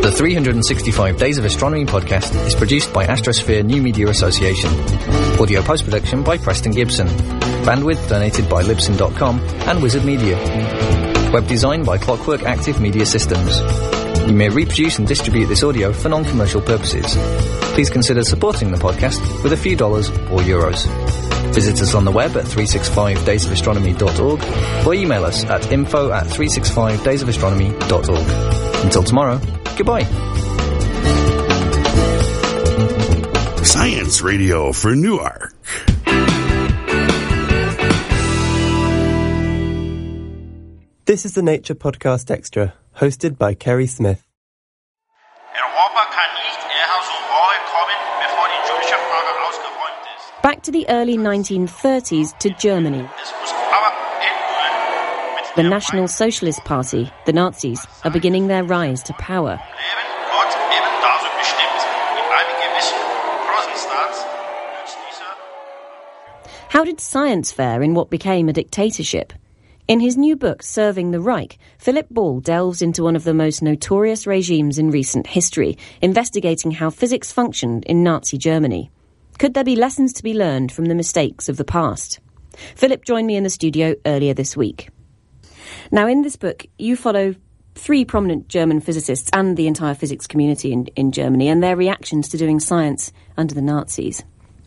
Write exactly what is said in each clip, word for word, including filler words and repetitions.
The three hundred sixty-five Days of Astronomy podcast is produced by Astrosphere New Media Association. Audio post-production by Preston Gibson. Bandwidth donated by Libsyn dot com and Wizard Media. Web design by Clockwork Active Media Systems. You may reproduce and distribute this audio for non-commercial purposes. Please consider supporting the podcast with a few dollars or euros. Visit us on the web at three sixty-five days of astronomy dot org or email us at info at three sixty-five days of astronomy dot org. Until tomorrow, goodbye. Science Radio for Newark. This is the Nature Podcast Extra, hosted by Kerry Smith. Back to the early nineteen thirties to Germany. The National Socialist Party, the Nazis, are beginning their rise to power. How did science fare in what became a dictatorship? In his new book, Serving the Reich, Philip Ball delves into one of the most notorious regimes in recent history, investigating how physics functioned in Nazi Germany. Could there be lessons to be learned from the mistakes of the past? Philip joined me in the studio earlier this week. Now, in this book, you follow three prominent German physicists and the entire physics community in, in Germany and their reactions to doing science under the Nazis.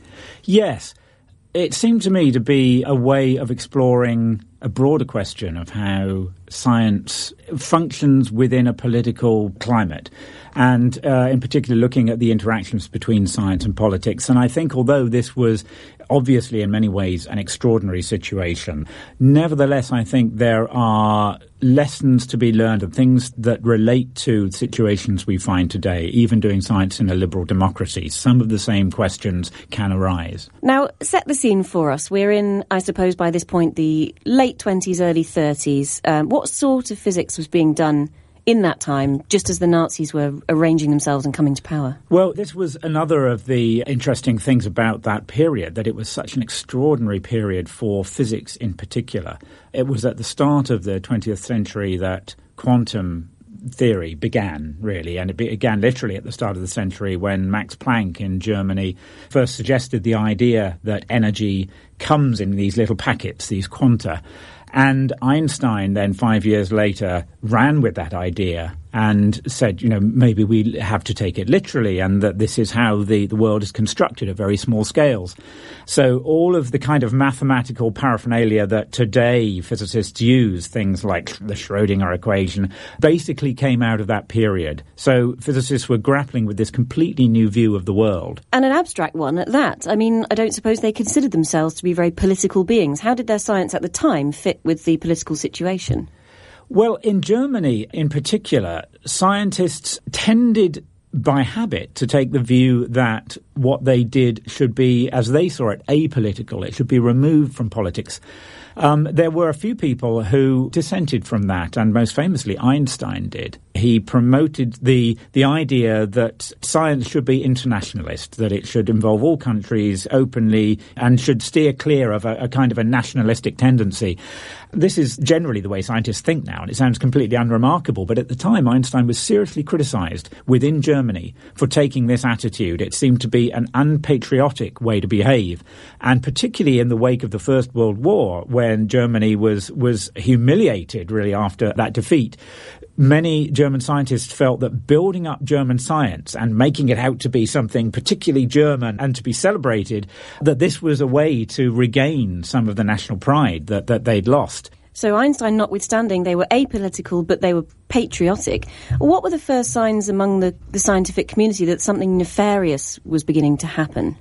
Yes. It seemed to me to be a way of exploring a broader question of how science functions within a political climate, and uh, in particular looking at the interactions between science and politics. And I think although this was obviously in many ways an extraordinary situation, nevertheless I think there are lessons to be learned and things that relate to situations we find today, even doing science in a liberal democracy. Some of the same questions can arise. Now, set the scene for us. We're in, I suppose, by this point, the late twenties, early thirties. Um, what sort of physics was being done in that time, just as the Nazis were arranging themselves and coming to power? Well, this was another of the interesting things about that period, that it was such an extraordinary period for physics in particular. It was at the start of the twentieth century that quantum theory began, really, and it began literally at the start of the century when Max Planck in Germany first suggested the idea that energy comes in these little packets, these quanta. And Einstein then, five years later, ran with that idea and said, you know, maybe we have to take it literally, and that this is how the, the world is constructed at very small scales. So all of the kind of mathematical paraphernalia that today physicists use, things like the Schrödinger equation, basically came out of that period. So physicists were grappling with this completely new view of the world. And an abstract one at that. I mean, I don't suppose they considered themselves to be very political beings. How did their science at the time fit with the political situation? Well, in Germany in particular, scientists tended by habit to take the view that what they did should be, as they saw it, apolitical. It should be removed from politics. Um, there were a few people who dissented from that, and most famously Einstein did. He promoted the the idea that science should be internationalist, that it should involve all countries openly and should steer clear of a, a kind of a nationalistic tendency. This is generally the way scientists think now, and it sounds completely unremarkable, but at the time Einstein was seriously criticised within Germany for taking this attitude. It seemed to be an unpatriotic way to behave, and particularly in the wake of the First World War, when Germany was, was humiliated really after that defeat. Many German scientists felt that building up German science and making it out to be something particularly German and to be celebrated, that this was a way to regain some of the national pride that, that they'd lost. So Einstein notwithstanding, they were apolitical, but they were patriotic. What were the first signs among the, the scientific community that something nefarious was beginning to happen?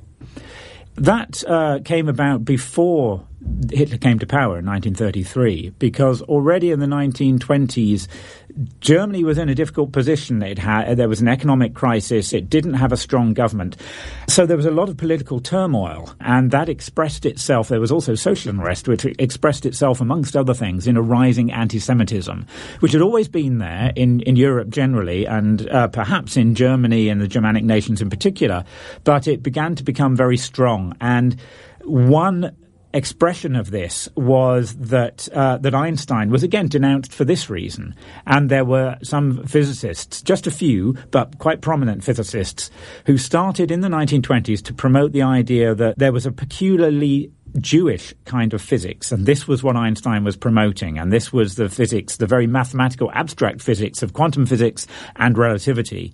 That uh, came about before Hitler came to power in nineteen thirty-three, because already in the nineteen twenties, Germany was in a difficult position. It had, there was an economic crisis. It didn't have a strong government. So there was a lot of political turmoil, and that expressed itself. There was also social unrest, which expressed itself, amongst other things, in a rising anti-Semitism, which had always been there in, in Europe generally, and uh, perhaps in Germany and the Germanic nations in particular. But it began to become very strong. And one expression of this was that uh, that Einstein was again denounced for this reason. And there were some physicists, just a few, but quite prominent physicists, who started in the nineteen twenties to promote the idea that there was a peculiarly Jewish kind of physics, and this was what Einstein was promoting, and this was the physics, the very mathematical, abstract physics of quantum physics and relativity.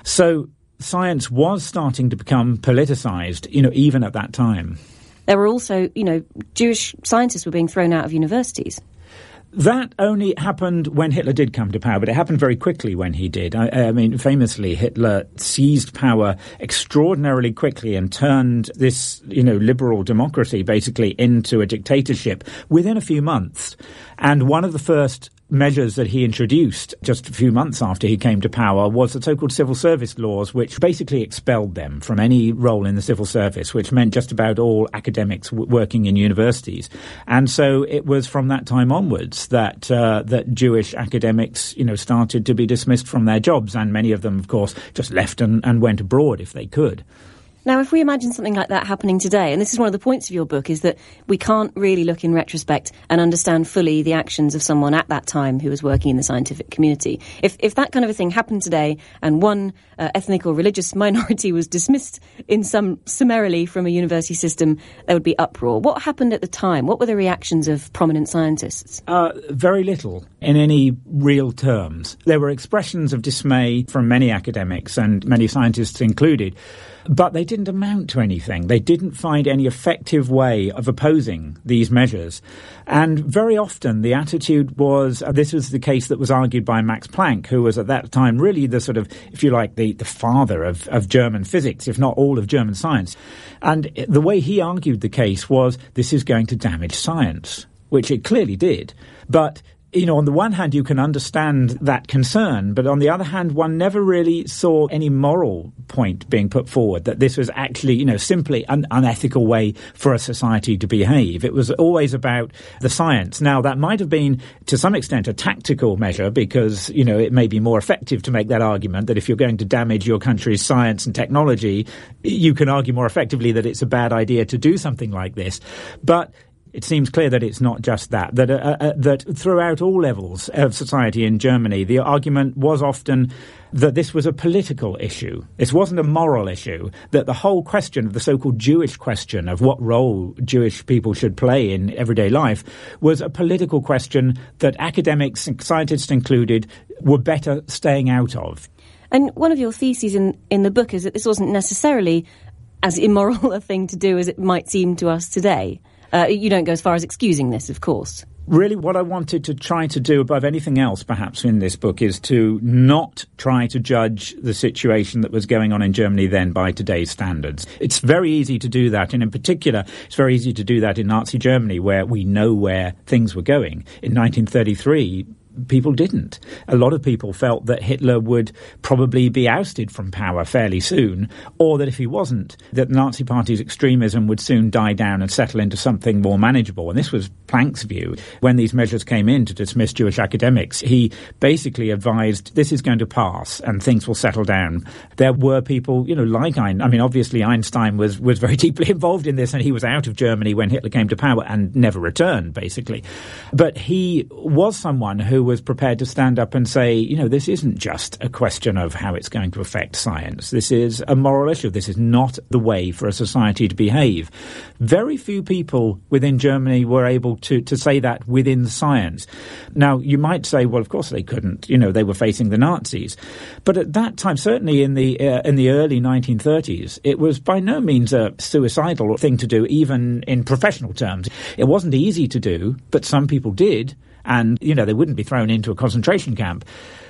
So science was starting to become politicized, you know, even at that time. There were also, you know, Jewish scientists were being thrown out of universities. That only happened when Hitler did come to power, but it happened very quickly when he did. I, I mean, famously, Hitler seized power extraordinarily quickly and turned this, you know, liberal democracy basically into a dictatorship within a few months. And one of the first measures that he introduced just a few months after he came to power was the so-called civil service laws, which basically expelled them from any role in the civil service, which meant just about all academics w- working in universities. And so it was from that time onwards that uh, that Jewish academics, you know, started to be dismissed from their jobs, and many of them, of course, just left and, and went abroad if they could. Now, if we imagine something like that happening today, and this is one of the points of your book, is that we can't really look in retrospect and understand fully the actions of someone at that time who was working in the scientific community. If if that kind of a thing happened today and one uh, ethnic or religious minority was dismissed in some summarily from a university system, there would be uproar. What happened at the time? What were the reactions of prominent scientists? Uh, very little in any real terms. There were expressions of dismay from many academics and many scientists included. But they didn't amount to anything. They didn't find any effective way of opposing these measures. And very often the attitude was, uh, this was the case that was argued by Max Planck, who was at that time really the sort of, if you like, the, the father of, of German physics, if not all of German science. And the way he argued the case was, this is going to damage science, which it clearly did. But you know, on the one hand, you can understand that concern, but on the other hand, one never really saw any moral point being put forward that this was actually, you know, simply an unethical way for a society to behave. It was always about the science. Now, that might have been, to some extent, a tactical measure because, you know, it may be more effective to make that argument that if you're going to damage your country's science and technology, you can argue more effectively that it's a bad idea to do something like this. But it seems clear that it's not just that, that uh, uh, that throughout all levels of society in Germany, the argument was often that this was a political issue. This wasn't a moral issue, that the whole question of the so-called Jewish question of what role Jewish people should play in everyday life was a political question that academics and scientists included were better staying out of. And one of your theses in, in the book is that this wasn't necessarily as immoral a thing to do as it might seem to us today. Uh, you don't go as far as excusing this, of course. Really, what I wanted to try to do above anything else, perhaps, in this book is to not try to judge the situation that was going on in Germany then by today's standards. It's very easy to do that, and in particular, it's very easy to do that in Nazi Germany, where we know where things were going. In nineteen thirty-three, people didn't. A lot of people felt that Hitler would probably be ousted from power fairly soon, or that if he wasn't, that the Nazi Party's extremism would soon die down and settle into something more manageable. And this was Planck's view. When these measures came in to dismiss Jewish academics, he basically advised this is going to pass and things will settle down. There were people, you know, like Einstein. I mean, obviously Einstein was, was very deeply involved in this, and he was out of Germany when Hitler came to power and never returned, basically. But he was someone who was prepared to stand up and say, you know, this isn't just a question of how it's going to affect science. This is a moral issue. This is not the way for a society to behave. Very few people within Germany were able to, to say that within science. Now, you might say, well, of course they couldn't. You know, they were facing the Nazis. But at that time, certainly in the uh, in the early nineteen thirties, it was by no means a suicidal thing to do, even in professional terms. It wasn't easy to do, but some people did. And, you know, they wouldn't be thrown into a concentration camp.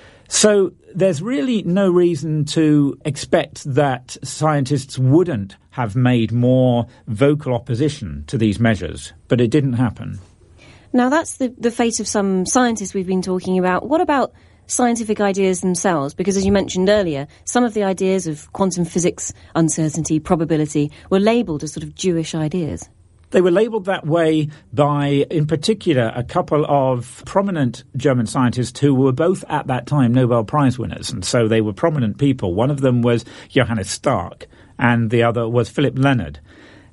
So there's really no reason to expect that scientists wouldn't have made more vocal opposition to these measures, but it didn't happen. Now, that's the, the fate of some scientists we've been talking about. What about scientific ideas themselves? Because, as you mentioned earlier, some of the ideas of quantum physics, uncertainty, probability, were labelled as sort of Jewish ideas. They were labelled that way by, in particular, a couple of prominent German scientists who were both at that time Nobel Prize winners, and so they were prominent people. One of them was Johannes Stark, and the other was Philipp Lenard.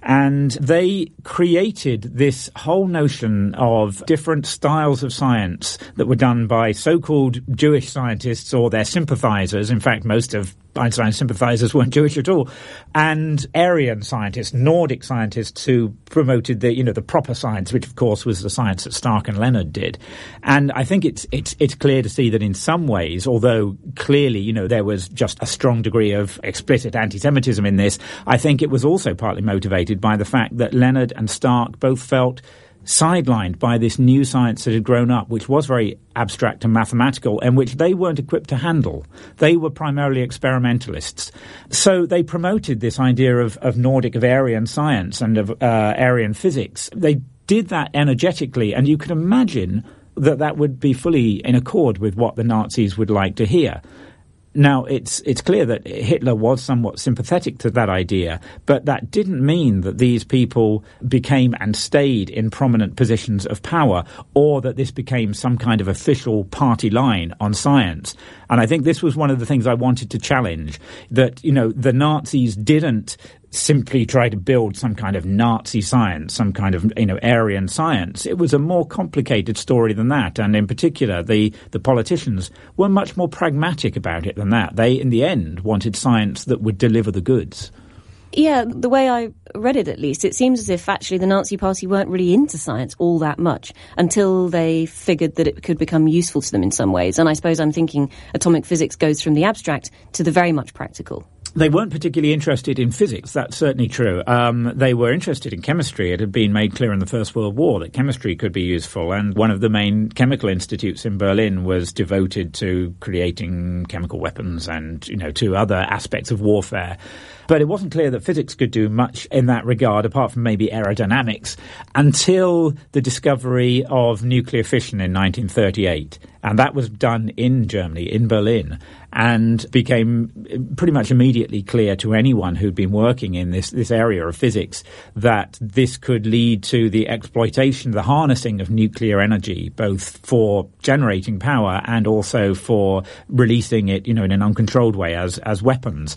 And they created this whole notion of different styles of science that were done by so-called Jewish scientists or their sympathizers. In fact, most of Einstein's sympathizers weren't Jewish at all, and Aryan scientists, Nordic scientists who promoted the, you know, the proper science, which of course was the science that Stark and Leonard did. And I think it's it's it's clear to see that in some ways, although clearly, you know, there was just a strong degree of explicit anti-Semitism in this, I think it was also partly motivated by the fact that Leonard and Stark both felt sidelined by this new science that had grown up, which was very abstract and mathematical, and which they weren't equipped to handle. They were primarily experimentalists. So they promoted this idea of, of Nordic, of Aryan science and of uh, Aryan physics. They did that energetically, and you can imagine that that would be fully in accord with what the Nazis would like to hear. Now, it's it's clear that Hitler was somewhat sympathetic to that idea, but that didn't mean that these people became and stayed in prominent positions of power, or that this became some kind of official party line on science. And I think this was one of the things I wanted to challenge, that, you know, the Nazis didn't simply try to build some kind of Nazi science, some kind of, you know, Aryan science. It was a more complicated story than that. And in particular, the, the politicians were much more pragmatic about it than that. They, in the end, wanted science that would deliver the goods. Yeah, the way I read it, at least, it seems as if actually the Nazi Party weren't really into science all that much until they figured that it could become useful to them in some ways. And I suppose I'm thinking atomic physics goes from the abstract to the very much practical. They weren't particularly interested in physics, that's certainly true. Um, they were interested in chemistry. It had been made clear in the First World War that chemistry could be useful, and one of the main chemical institutes in Berlin was devoted to creating chemical weapons and, you know, to other aspects of warfare. But it wasn't clear that physics could do much in that regard, apart from maybe aerodynamics, until the discovery of nuclear fission in nineteen thirty-eight. And that was done in Germany, in Berlin, and became pretty much immediately clear to anyone who'd been working in this, this area of physics that this could lead to the exploitation, the harnessing of nuclear energy, both for generating power and also for releasing it, you know, in an uncontrolled way as, as weapons.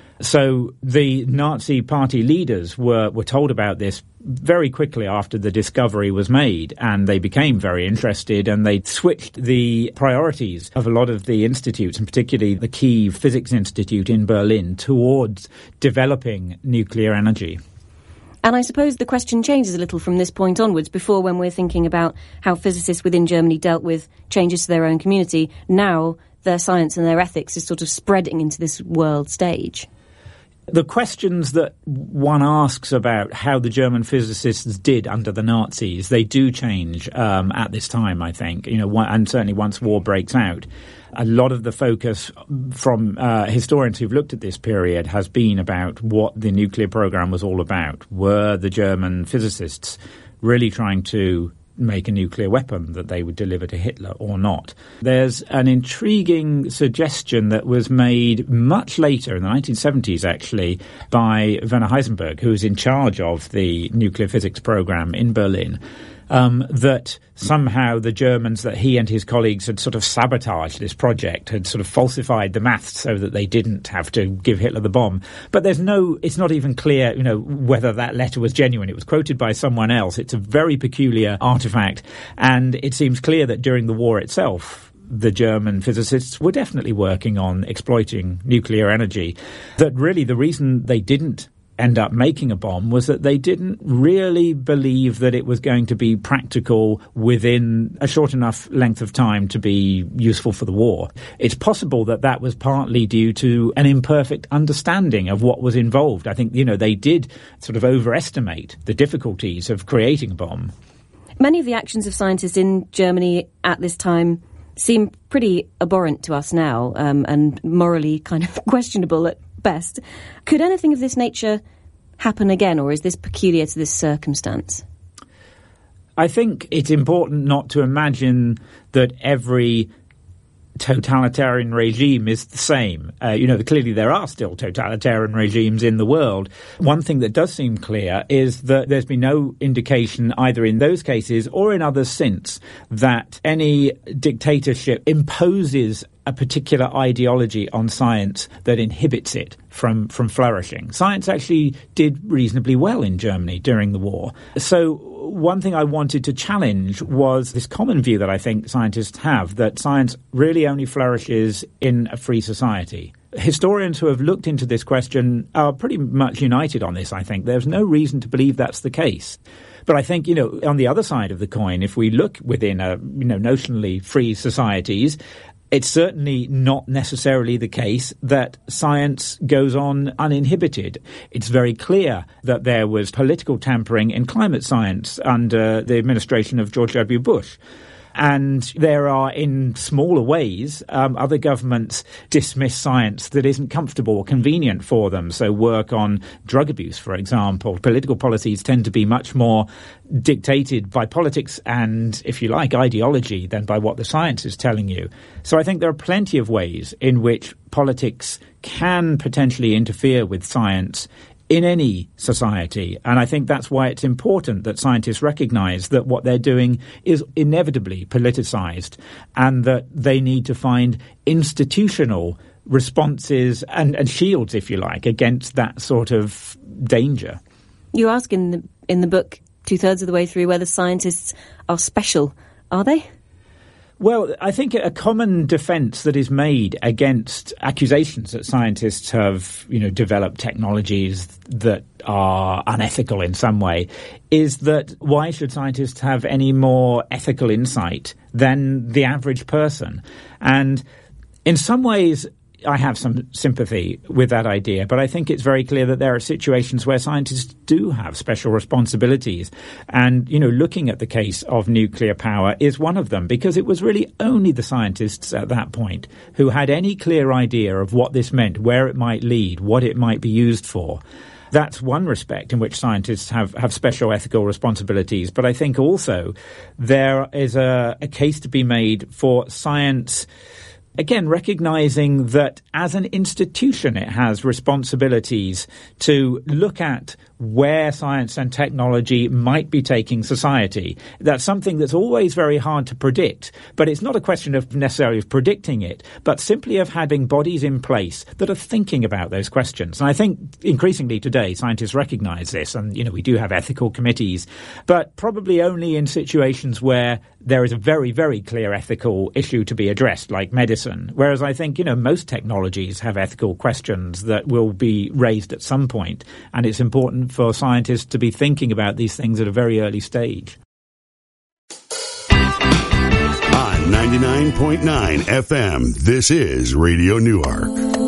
So the Nazi party leaders were, were told about this very quickly after the discovery was made, and they became very interested, and they switched the priorities of a lot of the institutes, and particularly the key physics institute in Berlin, towards developing nuclear energy. And I suppose the question changes a little from this point onwards. Before, when we're thinking about how physicists within Germany dealt with changes to their own community, now their science and their ethics is sort of spreading into this world stage. The questions that one asks about how the German physicists did under the Nazis, they do change um, at this time, I think, you know, and certainly once war breaks out. A lot of the focus from uh, historians who've looked at this period has been about what the nuclear program was all about. Were the German physicists really trying to make a nuclear weapon that they would deliver to Hitler or not? There's an intriguing suggestion that was made much later, in the nineteen seventies actually, by Werner Heisenberg, who was in charge of the nuclear physics program in Berlin, um, that somehow the Germans, that he and his colleagues had sort of sabotaged this project, had sort of falsified the maths so that they didn't have to give Hitler the bomb. But there's no, it's not even clear, you know, whether that letter was genuine. It was quoted by someone else. It's a very peculiar artifact. And it seems clear that during the war itself, the German physicists were definitely working on exploiting nuclear energy. That really the reason they didn't end up making a bomb was that they didn't really believe that it was going to be practical within a short enough length of time to be useful for the war. It's possible that that was partly due to an imperfect understanding of what was involved. I think, you know, they did sort of overestimate the difficulties of creating a bomb. Many of the actions of scientists in Germany at this time seem pretty abhorrent to us now, um, and morally kind of questionable at best. Could anything of this nature happen again, or is this peculiar to this circumstance? I think it's important not to imagine that every totalitarian regime is the same. Uh, you know, clearly there are still totalitarian regimes in the world. One thing that does seem clear is that there's been no indication either in those cases or in others since that any dictatorship imposes a particular ideology on science that inhibits it from, from flourishing. Science actually did reasonably well in Germany during the war. So one thing I wanted to challenge was this common view that I think scientists have, that science really only flourishes in a free society. Historians who have looked into this question are pretty much united on this, I think. There's no reason to believe that's the case. But I think, you know, on the other side of the coin, if we look within a, you know, notionally free societies, it's certainly not necessarily the case that science goes on uninhibited. It's very clear that there was political tampering in climate science under the administration of George W. Bush. And there are, in smaller ways, um, other governments dismiss science that isn't comfortable or convenient for them. So work on drug abuse, for example. Political policies tend to be much more dictated by politics and, if you like, ideology than by what the science is telling you. So I think there are plenty of ways in which politics can potentially interfere with science in any society. And I think that's why it's important that scientists recognize that what they're doing is inevitably politicized and that they need to find institutional responses and, and shields, if you like, against that sort of danger. You ask in the, in the book, two-thirds of the way through, whether scientists are special. Are they? Well, I think a common defense that is made against accusations that scientists have, you know, developed technologies that are unethical in some way is that why should scientists have any more ethical insight than the average person? And in some ways, I have some sympathy with that idea, but I think it's very clear that there are situations where scientists do have special responsibilities. And, you know, looking at the case of nuclear power is one of them, because it was really only the scientists at that point who had any clear idea of what this meant, where it might lead, what it might be used for. That's one respect in which scientists have, have special ethical responsibilities. But I think also there is a, a case to be made for science, again, recognizing that as an institution, it has responsibilities to look at where science and technology might be taking society. That's something that's always very hard to predict, but it's not a question of necessarily of predicting it, but simply of having bodies in place that are thinking about those questions. And I think increasingly today, scientists recognize this, and, you know, we do have ethical committees, but probably only in situations where there is a very, very clear ethical issue to be addressed, like medicine. Whereas I think, you know, most technologies have ethical questions that will be raised at some point, and it's important for scientists to be thinking about these things at a very early stage. On ninety-nine point nine F M, this is Radio Newark.